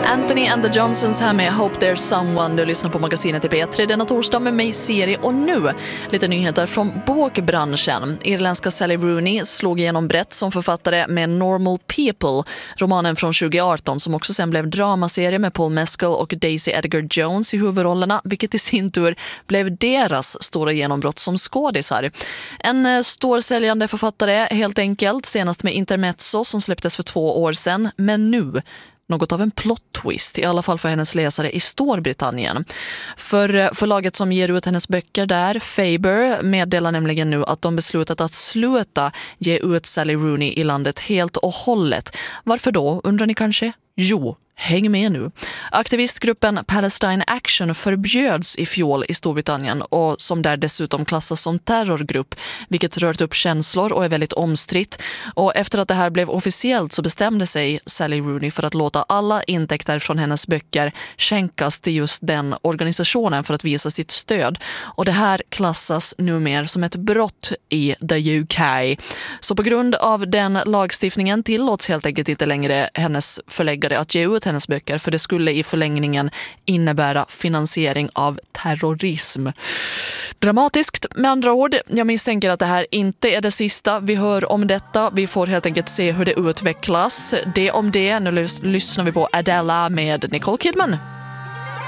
Anthony and the Johnsons här med Hope There's Someone. Du lyssnar på magasinet i P3 denna torsdag med mig, Siri. Och nu lite nyheter från bokbranschen. Irländska Sally Rooney slog igenom brett som författare med Normal People, romanen från 2018 som också sen blev dramaserie med Paul Mescal och Daisy Edgar Jones i huvudrollerna, vilket i sin tur blev deras stora genombrott som skådisar. En storsäljande författare helt enkelt, senast med Intermezzo som släpptes för 2 år sedan, men nu något av en plot twist, i alla fall för hennes läsare i Storbritannien. För förlaget som ger ut hennes böcker där, Faber, meddelar nämligen nu att de beslutat att sluta ge ut Sally Rooney i landet helt och hållet. Varför då, undrar ni kanske? Jo, häng med nu. Aktivistgruppen Palestine Action förbjöds i fjol i Storbritannien och som där dessutom klassas som terrorgrupp, vilket rört upp känslor och är väldigt omstritt. Och efter att det här blev officiellt så bestämde sig Sally Rooney för att låta alla intäkter från hennes böcker skänkas till just den organisationen för att visa sitt stöd. Och det här klassas numera som ett brott i the UK. Så på grund av den lagstiftningen tillåts helt enkelt inte längre hennes förläggare att ge ut hennes böcker, för det skulle i förlängningen innebära finansiering av terrorism. Dramatiskt med andra ord. Jag misstänker att det här inte är det sista vi hör om detta. Vi får helt enkelt se hur det utvecklas. Det om det. Nu lyssnar vi på Adela med Nicole Kidman.